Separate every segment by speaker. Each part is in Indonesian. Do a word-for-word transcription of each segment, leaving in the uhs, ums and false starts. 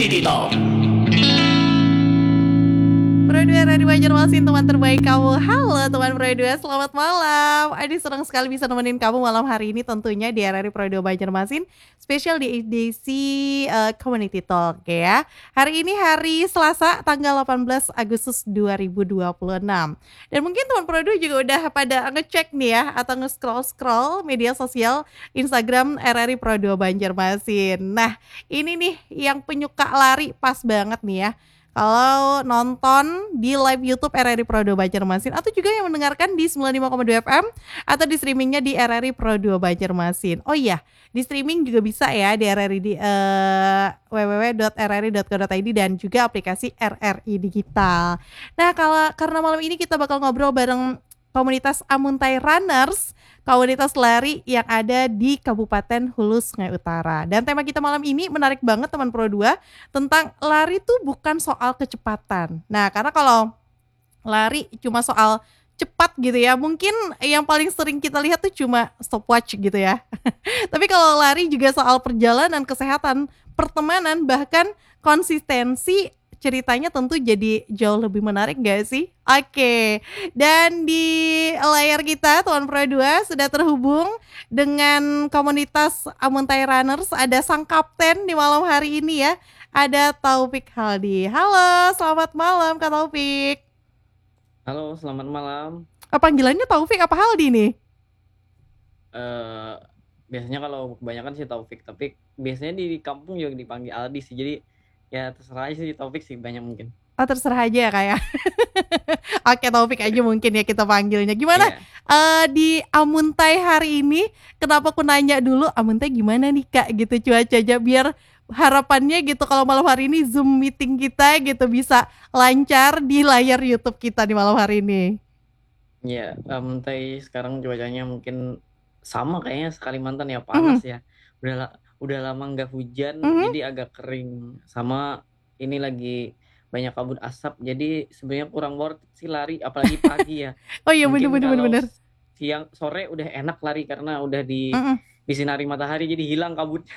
Speaker 1: Community Talk.
Speaker 2: Pro dua Radio Banjarmasin, teman terbaik kamu. Halo teman Pro dua, selamat malam. Adi senang sekali bisa nemenin kamu malam hari ini tentunya di R R I Pro dua Banjarmasin, spesial di edisi uh, Community Talk ya. Hari ini hari Selasa tanggal delapan belas Agustus dua ribu dua puluh enam. Dan mungkin teman Pro dua juga udah pada ngecek nih ya, atau nge-scroll-scroll media sosial Instagram R R I Pro dua Banjarmasin. Nah, ini nih yang penyuka lari pas banget nih ya. Kalau nonton di live YouTube R R I Pro dua Banjarmasin atau juga yang mendengarkan di sembilan puluh lima koma dua F M atau di streamingnya di R R I Pro dua Banjarmasin. Oh iya, di streaming juga bisa ya di R R I di uh, w w w dot r r i dot co dot i d dan juga aplikasi R R I Digital. Nah, kalau karena malam ini kita bakal ngobrol bareng komunitas Amuntai Runners, komunitas lari yang ada di Kabupaten Hulu Sungai Utara. Dan tema kita malam ini menarik banget teman Pro dua, tentang lari tuh bukan soal kecepatan. Nah, karena kalau lari cuma soal cepat gitu ya, mungkin yang paling sering kita lihat tuh cuma stopwatch gitu ya. Tapi kalau lari juga soal perjalanan, kesehatan, pertemanan, bahkan konsistensi, ceritanya tentu jadi jauh lebih menarik gak sih? Oke, dan di layar kita Tuan Pro dua sudah terhubung dengan komunitas Amuntai Runners. Ada sang kapten di malam hari ini ya, ada Taufik Haldi. Halo, selamat malam Kak Taufik.
Speaker 3: Halo, selamat malam.
Speaker 2: Oh, panggilannya Taufik apa Haldi nih?
Speaker 3: Uh, biasanya kalau kebanyakan sih Taufik, tapi biasanya di kampung juga dipanggil Aldi sih. Jadi ya terserah aja sih, Taufik sih banyak mungkin.
Speaker 2: Oh, terserah aja ya kayak. Oke, Taufik aja mungkin ya kita panggilnya. Gimana
Speaker 3: yeah.
Speaker 2: uh, di Amuntai hari ini? Kenapa aku nanya dulu Amuntai gimana nih Kak gitu cuacanya, biar harapannya gitu kalau malam hari ini Zoom meeting kita gitu bisa lancar di layar YouTube kita di malam hari ini.
Speaker 3: Ya, yeah, Amuntai sekarang cuacanya mungkin sama kayaknya Kalimantan ya, panas mm-hmm. ya. Udah udah lama nggak hujan, mm-hmm. jadi agak kering. Sama ini lagi banyak kabut asap, jadi sebenarnya kurang worth sih lari, apalagi pagi ya.
Speaker 2: Oh iya, bener-bener.
Speaker 3: Siang sore udah enak lari karena udah di mm-hmm. disinari matahari, jadi hilang kabutnya.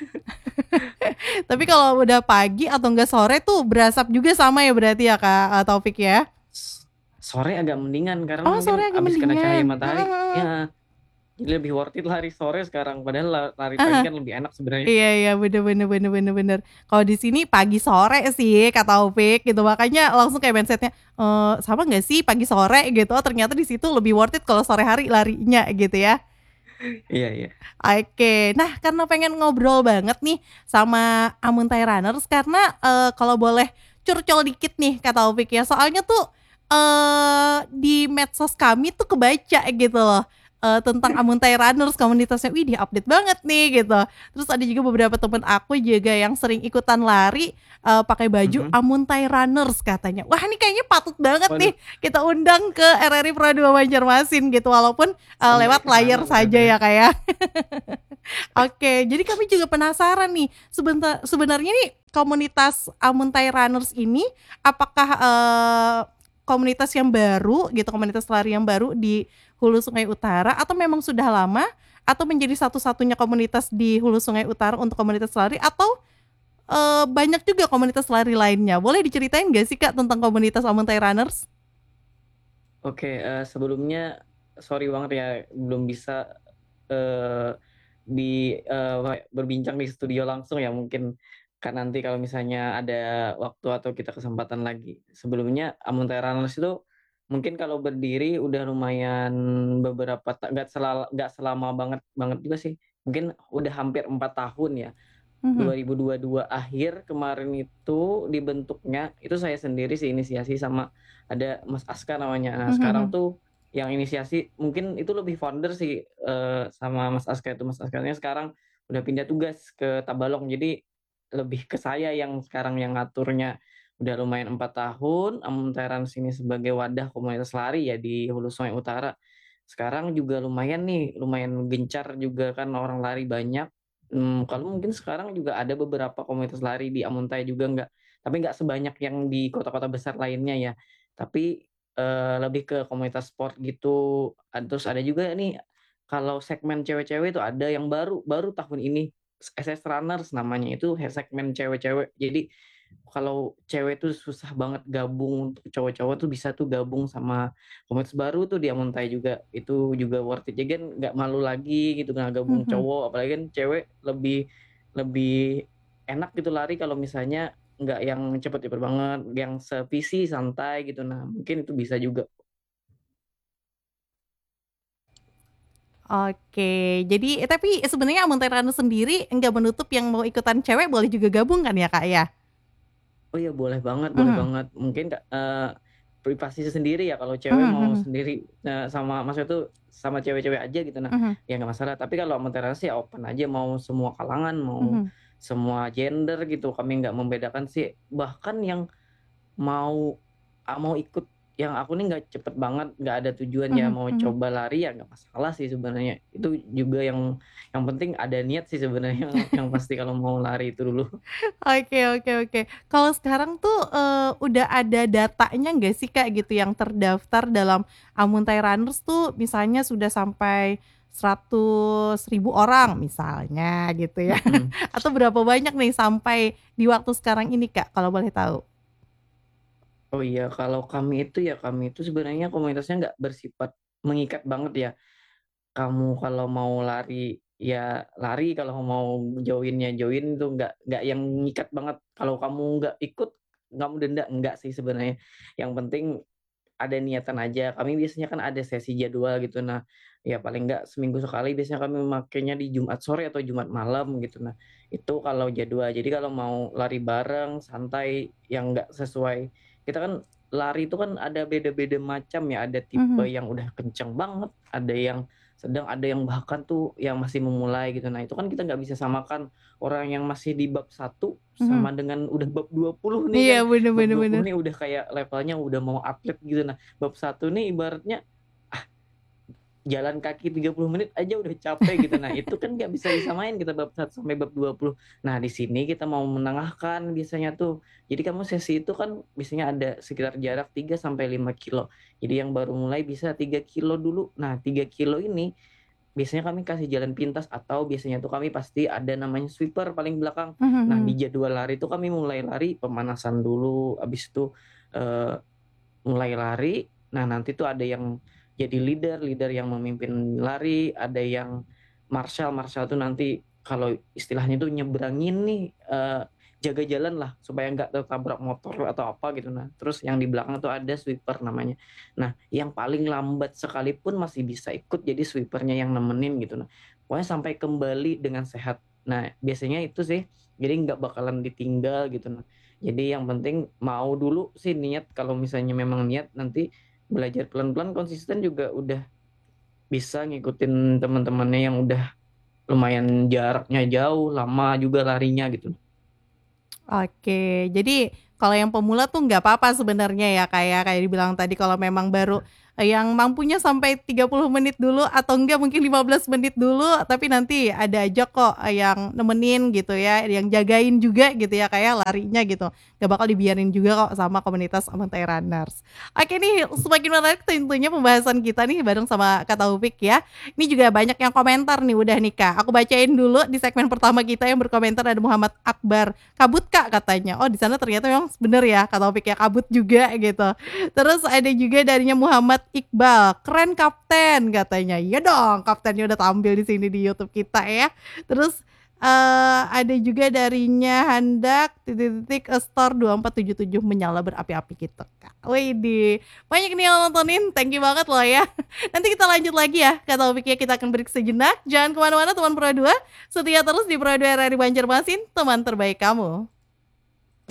Speaker 2: Tapi kalau udah pagi atau enggak sore tuh berasap juga sama ya berarti ya Kak Taufik ya?
Speaker 3: Sore agak mendingan karena
Speaker 2: oh,
Speaker 3: mungkin abis
Speaker 2: mendingan.
Speaker 3: kena cahaya matahari, uh-huh. ya jadi lebih worth it lari sore sekarang, padahal lari pagi uh-huh. kan lebih enak sebenarnya.
Speaker 2: Iya iya bener-bener bener-bener bener. Kalau di sini pagi sore sih kata Taufik gitu, makanya langsung kayak mindsetnya e, sama nggak sih pagi sore gitu. Oh, ternyata di situ lebih worth it kalau sore hari larinya gitu ya.
Speaker 3: Iya iya.
Speaker 2: Oke, nah karena pengen ngobrol banget nih sama Amuntai Runners, karena uh, kalau boleh curcol dikit nih kata Taufik ya, soalnya tuh uh, di medsos kami tuh kebaca gitu loh. Uh, tentang Amuntai Runners, komunitasnya, wih dia update banget nih gitu. Terus ada juga beberapa temen aku juga yang sering ikutan lari uh, pakai baju mm-hmm. Amuntai Runners katanya. Wah ini kayaknya patut banget Waduh. nih kita undang ke R R I Pro dua Banjarmasin gitu, walaupun uh, lewat layar saja ya kayak. Oke, jadi kami juga penasaran nih sebentar, sebenarnya nih komunitas Amuntai Runners ini apakah uh, komunitas yang baru gitu, komunitas lari yang baru di Hulu Sungai Utara, atau memang sudah lama, atau menjadi satu-satunya komunitas di Hulu Sungai Utara untuk komunitas lari, atau uh, banyak juga komunitas lari lainnya. Boleh diceritain gak sih Kak tentang komunitas Amuntai Runners?
Speaker 3: Oke, uh, sebelumnya sorry banget ya belum bisa uh, di uh, berbincang di studio langsung ya, mungkin kan nanti kalau misalnya ada waktu atau kita kesempatan lagi. Sebelumnya Amuntai Runners itu mungkin kalau berdiri udah lumayan beberapa, nggak selama nggak selama banget banget juga sih, mungkin udah hampir empat tahun ya. mm-hmm. dua ribu dua puluh dua akhir kemarin itu dibentuknya, itu saya sendiri sih inisiasi sama ada Mas Aska namanya. Nah mm-hmm. sekarang tuh yang inisiasi mungkin itu lebih founder sih uh, sama Mas Aska itu. Mas Askanya sekarang udah pindah tugas ke Tabalong, jadi lebih ke saya yang sekarang yang ngaturnya. Udah lumayan empat tahun Amuntai Runners ini sebagai wadah komunitas lari ya di Hulu Sungai Utara. Sekarang juga lumayan nih, lumayan gencar juga kan orang lari banyak. Hmm, kalau mungkin sekarang juga ada beberapa komunitas lari di Amuntai juga nggak, tapi nggak sebanyak yang di kota-kota besar lainnya ya. Tapi uh, lebih ke komunitas sport gitu. Terus ada juga nih kalau segmen cewek-cewek itu ada yang baru baru tahun ini, S S Runners namanya, itu segmen cewek-cewek. Jadi kalau cewek tuh susah banget gabung, untuk cowok-cowok tuh bisa tuh gabung sama komunitas baru tuh di Amuntai juga, itu juga worth it. Jadi kan nggak malu lagi gitu kan gabung
Speaker 2: Mhm.
Speaker 3: cowok, apalagi kan cewek lebih lebih enak gitu lari kalau misalnya nggak yang cepet-cepet banget, yang sevisi, santai gitu. Nah, mungkin itu bisa juga.
Speaker 2: Oke, jadi tapi sebenarnya Amuntai Runner sendiri nggak menutup yang mau ikutan cewek boleh juga gabung kan ya, Kak, ya?
Speaker 3: Oh iya boleh banget boleh
Speaker 2: Mhm.
Speaker 3: banget. Mungkin Kak, eee, privasi sendiri ya kalau cewek
Speaker 2: Mhm
Speaker 3: mau
Speaker 2: mhm.
Speaker 3: sendiri, eee, sama maksudnya tuh sama cewek-cewek aja gitu, nah
Speaker 2: Mhm.
Speaker 3: ya nggak masalah. Tapi kalau Amuntai Runner sih open aja, mau semua kalangan, mau
Speaker 2: Mhm.
Speaker 3: semua gender gitu, kami nggak membedakan sih. Bahkan yang mau a mau ikut yang aku nih nggak cepet banget, nggak ada tujuan ya
Speaker 2: Mhm
Speaker 3: mau
Speaker 2: mhm.
Speaker 3: coba lari ya nggak masalah sih sebenarnya. Itu juga yang yang penting ada niat sih sebenarnya yang yang pasti kalau mau lari itu dulu.
Speaker 2: Oke oke oke. Kalau sekarang tuh, eee, udah ada datanya nggak sih, Kak, gitu yang terdaftar dalam Amuntai Runners tuh misalnya sudah sampai seratus ribu orang misalnya gitu ya,
Speaker 3: Mhm.
Speaker 2: atau berapa banyak nih sampai di waktu sekarang ini, Kak, kalau boleh tahu?
Speaker 3: Oh iya, kalau kami itu ya, kami itu sebenarnya komunitasnya nggak bersifat mengikat banget ya. Kamu kalau mau lari, ya lari, kalau mau join ya join, itu nggak nggak yang ngikat banget. Kalau kamu nggak ikut, kamu denda, enggak sih sebenarnya. Yang penting ada niatan aja. Kami biasanya kan ada sesi jadwal gitu. Nah, ya paling nggak seminggu sekali biasanya kami makainya di Jumat sore atau Jumat malam gitu. Nah, itu kalau jadwal. Jadi kalau mau lari bareng, santai, yang nggak sesuai kita kan lari itu kan ada beda-beda macam ya, ada tipe
Speaker 2: Mhm.
Speaker 3: yang udah kenceng banget, ada yang sedang, ada yang bahkan tuh yang masih memulai gitu. Nah, itu kan kita nggak bisa samakan orang yang masih di bab satu
Speaker 2: Mhm.
Speaker 3: sama dengan udah bab dua puluh nih
Speaker 2: Iya,
Speaker 3: kan.
Speaker 2: bener
Speaker 3: Bab
Speaker 2: bener
Speaker 3: dua puluh
Speaker 2: bener.
Speaker 3: nih udah kayak levelnya udah mau atlet gitu. Nah, bab satu nih ibaratnya, ah, jalan kaki tiga puluh menit aja udah capek gitu. Nah, itu kan nggak bisa disamain kita bab satu sampai bab dua puluh. Nah, di sini kita mau menengahkan biasanya tuh. Jadi kamu sesi itu kan biasanya ada sekitar jarak tiga sampai lima kilo. Jadi yang baru mulai bisa tiga kilo dulu. Nah, tiga kilo ini biasanya kami kasih jalan pintas atau biasanya tuh kami pasti ada namanya sweeper paling belakang.
Speaker 2: Mhm
Speaker 3: Nah, di
Speaker 2: mhm.
Speaker 3: jadwal lari itu kami mulai lari pemanasan dulu, habis itu, eee, mulai lari. Nah, nanti tuh ada yang jadi leader, leader yang memimpin lari, ada yang marshal, marshal tuh nanti kalau istilahnya tuh nyebrangin nih, eee, jaga jalan lah supaya nggak tertabrak motor atau apa gitu. Nah, terus yang di belakang tuh ada sweeper namanya. Nah, yang paling lambat sekalipun masih bisa ikut jadi sweeper-nya yang nemenin gitu. Nah, pokoknya sampai kembali dengan sehat. Nah, biasanya itu sih, jadi nggak bakalan ditinggal gitu. Nah, jadi yang penting mau dulu sih niat, kalau misalnya memang niat nanti belajar pelan-pelan konsisten juga udah bisa ngikutin teman-temannya yang udah lumayan jaraknya jauh, lama juga larinya gitu.
Speaker 2: Oke, jadi kalau yang pemula tuh nggak apa-apa sebenarnya ya, Kak, ya, kayak dibilang tadi kalau memang baru, eee, yang mampunya sampai tiga puluh menit dulu atau enggak mungkin lima belas menit dulu, tapi nanti ada aja kok, eee, yang nemenin gitu ya, yang jagain juga gitu ya, Kak, ya, larinya gitu. Nggak bakal dibiarin juga kok sama komunitas Amuntai Runners. Oke nih, semakin menarik tentunya pembahasan kita nih bareng sama Kak Taufik ya. Ini juga banyak yang komentar nih udah nih, Kak. Aku bacain dulu di segmen pertama kita yang berkomentar ada Muhammad Akbar. "Kabut, Kak," katanya. Oh, di sana ternyata memang bener ya kata Taufik ya, kabut juga gitu. Terus ada juga darinya Muhammad Iqbal, "Keren Kapten," katanya. Iya dong, kaptennya udah tampil di sini di YouTube kita ya. Terus, eee, ada juga darinya Handak titik-titik, eee, store dua empat tujuh tujuh menyala berapi-api gitu, Kak. Widih, banyak nih yang nontonin, thank you banget loh ya. Nanti kita lanjut lagi ya kata Taufik ya, kita akan break sejenak. Jangan ke mana-mana teman Pro dua, setia terus di Pro dua R R I Banjarmasin, teman terbaik kamu.